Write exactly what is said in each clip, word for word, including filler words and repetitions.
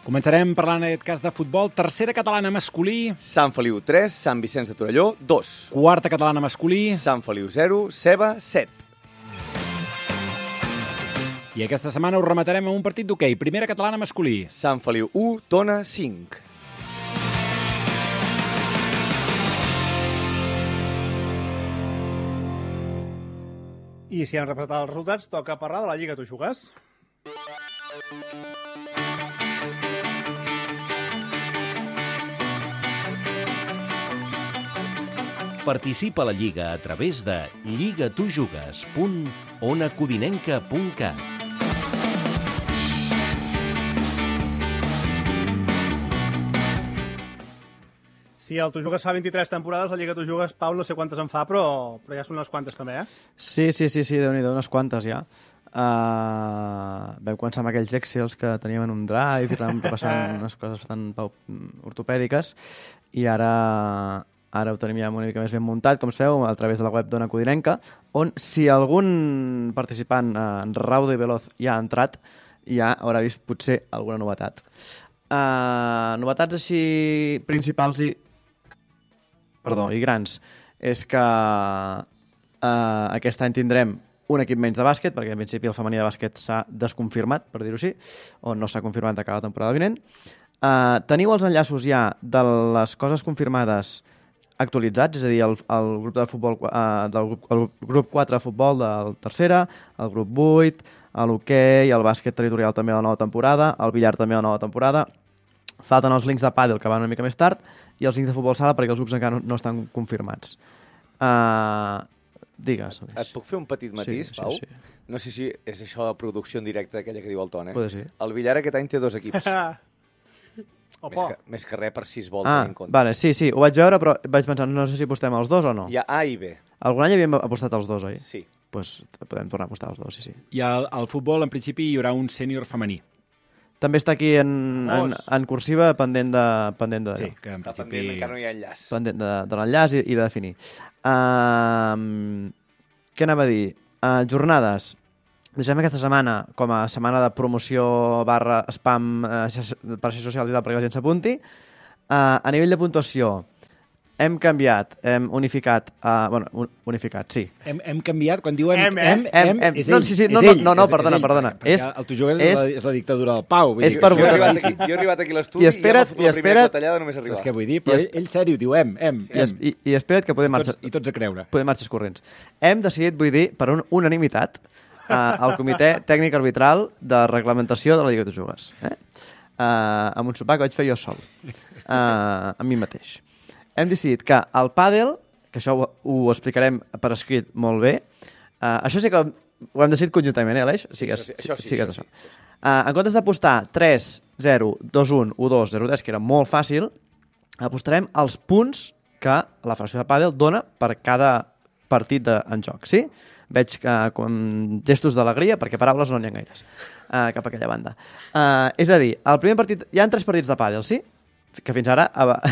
Començarem parlant en aquest cas de futbol. Tercera catalana masculí. Sant Feliu tres, Sant Vicenç de Torelló dos. Quarta catalana masculí. Sant Feliu zero, Ceba set. I aquesta setmana us rematarem amb un partit d'hoquei. Primera catalana masculí. Sant Feliu u, Tona cinc. I si hem representat els resultats, toca parlar de la Lliga Tu Jugues. Participa a la Lliga a través de lligatujugues punt onacodinenca punt cat. Si el Tu Jugues fa vint-i-tres temporades, la Lliga Tu Jugues, Pau, no sé quantes en fa, però, però ja són unes quantes també, eh? Sí, sí, sí, sí, Déu-n'hi-do, unes quantes ja. Uh, vam començar amb aquells Excels que teníem en un drive i anàvem repassant unes coses bastant ortopèdiques i ara, ara ho tenim ja una mica més ben muntat, com es feu, a través de la web d'Ona Codinenca, on si algun participant uh, raudo i veloz ja ha entrat, ja haurà vist potser alguna novetat. Uh, novetats així principals i perdó, i grans, és que uh, aquest any tindrem un equip menys de bàsquet, perquè en principi el femení de bàsquet s'ha desconfirmat, per dir-ho així, o no s'ha confirmat de cada temporada vinent. Uh, teniu els enllaços ja de les coses confirmades actualitzats, és a dir, el, el grup de futbol uh, del grup, el grup quatre de futbol del tercera, el grup vuit, l'hoquei, el bàsquet territorial també a la nova temporada, el billar també a la nova temporada. Falten els links de pàdel, que van una mica més tard, i els links de futbol sala, perquè els grups encara no, no estan confirmats. Uh, digues. Et puc fer un petit matís, sí, Pau? Sí, sí. No sé si és això de producció en directe, aquella que diu el Ton, eh? Pot ser. El billar aquest any té dos equips. Opa. més, que, més que res per sis vols Ah, tenir en compte. vale, sí, sí, ho vaig veure, però vaig pensar, no sé si apostem els dos o no. Hi ha A i B. Algun any havíem apostat els dos, oi? Sí. Doncs pues podem tornar a apostar els dos, sí, sí. I al, al futbol, en principi, hi haurà un sènior femení. També està aquí en, en, en cursiva pendent de, pendent de, Sí, que en Està principi... pendent, encara no hi ha enllaç. pendent de, de l'enllaç i, i de definir. Uh, què anava a dir? Uh, jornades. Deixem aquesta setmana com a setmana de promoció barra spam uh, per xarxes socials i tal, perquè la gent s'apunti. Uh, a nivell de puntuació, hem canviat, hem unificat... Uh, bueno, unificat, sí. Hem, hem canviat, quan diuen Hem, hem, eh? hem, Hem, hem. és No, ell, sí, sí, és no, no, ell, no, no, és- perdona, és ell, perdona. Perquè És- el tu jugues és, és- la, és la dictadura del Pau. Vull és dir, per Jo he votar. arribat aquí, jo he arribat aquí a l'estudi I espera't, i ja i m'ha fotut la primera espera't. batallada només Saps arribar. què vull dir? Però I ell, es- ell sèrio diu hem, hem, I, es, hem. i, I espera't que podem I marxar... tots, I tots a creure. Podem marxar corrents. Hem decidit, vull dir, per un, unanimitat, uh, el comitè tècnic arbitral de reglamentació de la Lliga de Jugues. Eh? Uh, amb un sopar que vaig fer jo sol, uh, amb mi mateix. Hem decidit que el pàdel, que això ho, ho explicarem per escrit molt bé, uh, això sí que ho hem decidit conjuntament, eh, Aleix? Sí, que és, això sí, això sí, sí que és això això. Uh, en comptes d'apostar tres zero, dos un, u dos, zero tres, que era molt fàcil, apostarem els punts que la Federació de Pàdel dona per cada partit de, en joc, sí? Veig que com gestos d'alegria, perquè paraules no n'hi ha gaires, uh, cap a aquella banda. Uh, és a dir, el primer partit... Hi ha tres partits de pàdel, sí? Que fins ara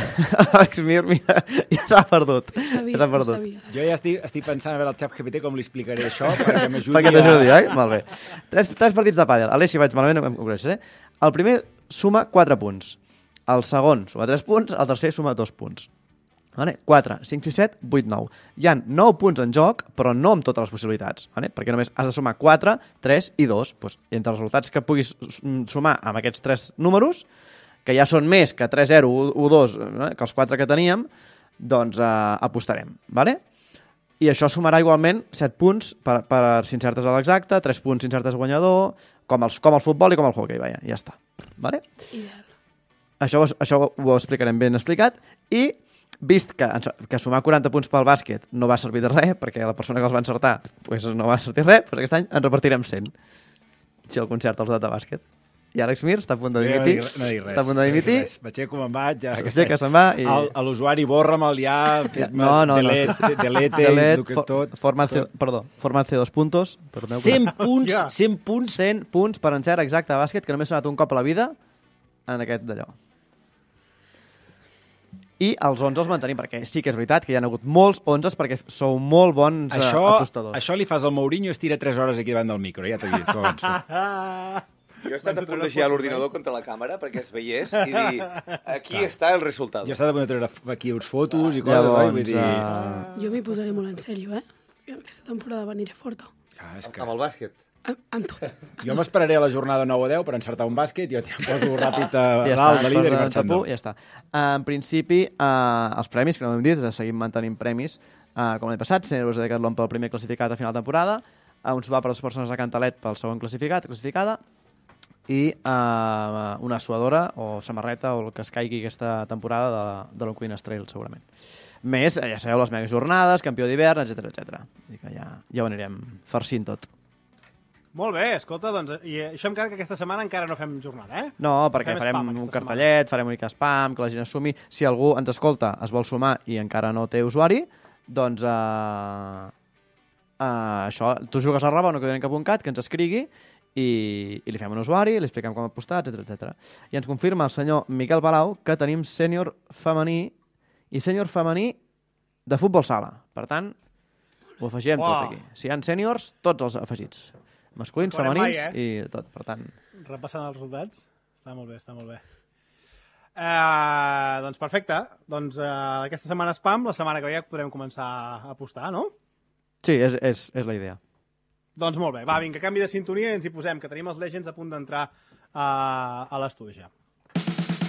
Alex Mir, mira, ja s'ha perdut. Sabia, ja s'ha ho perdut. sabia. Jo ja estic, estic pensant a veure el xat G P T com li explicaré això perquè m'ajudi Perquè a... t'ajudi, oi? Molt bé. Tres, tres partits de pàdel. Aleix, si vaig malament, em corregiré. El primer suma quatre punts. El segon suma tres punts. El tercer suma dos punts. Vale? quatre, cinc, sis, set, vuit, nou. Hi ha nou punts en joc, però no amb totes les possibilitats, vale? Perquè només has de sumar quatre, tres i dos. Pues, entre els resultats que puguis sumar amb aquests tres números, que ja són més que tres zero, u dos, eh, que els quatre que teníem, doncs eh, apostarem. Vale? I això sumarà igualment set punts per, per si encertes a l'exacte, tres punts si encertes guanyador, com, els, com el futbol i com el hockey, vaja, ja està. Vale? Ideal. Això, això ho explicarem ben explicat. I vist que, que sumar quaranta punts pel bàsquet no va servir de res, perquè la persona que els va encertar pues, no va servir res, doncs aquest any en repartirem cent. Si el concert els dat de bàsquet. I Alex Mir està a punt de No dimitir. dic, no dic res. Està a punt de dimitir. M'aixeco, me'n vaig. Ja S'aixeca, se'n va. I... El- a l'usuari borra'm-el ja, fes-me No, no, no. delete, delete, Delete, delete for, tot. format, tot. C, perdó, format C dos puntos. Perdoneu, cent punts, Hòstia. cent punts. cent punts per encert exacte a bàsquet, que només s'ha donat un cop a la vida en aquest d'allò. I els onze els mantenim, perquè sí que és veritat que hi ha hagut molts onzes, perquè sou molt bons Això, eh, apostadors. això li fas al Mourinho i es tira tres hores aquí davant del micro, ja t'ho dic, t'ho avanço. Jo he estat a punt de girar l'ordinador contra la càmera perquè es veiés i dir, aquí està el resultat. Jo he estat a punt de treure aquí uns fotos i coses, Llavors, oi? Vull dir... uh... Jo m'hi posaré molt en sèrio, eh? Aquesta temporada veniré forta. Ah, és que... Amb el bàsquet. Amb, amb tot. Jo m'esperaré a la jornada nou a deu per encertar un bàsquet i jo t'hi poso ràpid a Ja dalt està, de líder i posa marxant. tapú, ja està. Uh, en principi, uh, els premis, que no ho hem dit, seguim mantenint premis, uh, com l'any passat, cent euros de Decathlon pel primer classificat a final de temporada, uh, un sopar per les persones de Cantalet pel segon classificat, classificada, i uh, una suadora o samarreta o el que es caigui aquesta temporada de, de l'Oncuines Trail, segurament. Més, ja sabeu, les mega jornades, campió d'hivern, etcètera etcètera. Ja, ja ho anirem farcint tot. Molt bé, escolta, doncs, i això encara que aquesta setmana encara no fem jornada, eh? No, perquè Fem farem spam un aquesta cartellet, farem una mica spam, que la gent assumi. Si algú ens escolta, es vol sumar i encara no té usuari, doncs uh, uh, això, tu jugues a arroba onacudinenca.cat, que ens escrigui i, i li fem un usuari, li expliquem com apostar, etcètera etcètera. I ens confirma el senyor Miquel Palau que tenim sènior femení i sènior femení de futbol sala. Per tant, ho afegirem Uau. tot aquí. Si hi ha sèniors, tots els afegits. Masculins, No farem femenins mai, eh? i tot, per tant... Repassant els resultats. Està molt bé, està molt bé. Uh, doncs perfecte. Doncs uh, aquesta setmana spam, la setmana que ve ja podrem començar a apostar, no? Sí, és, és, és la idea. Doncs molt bé. Va, vinga, canvi de sintonia i ens hi posem, que tenim els Legends a punt d'entrar uh, a l'estudi ja.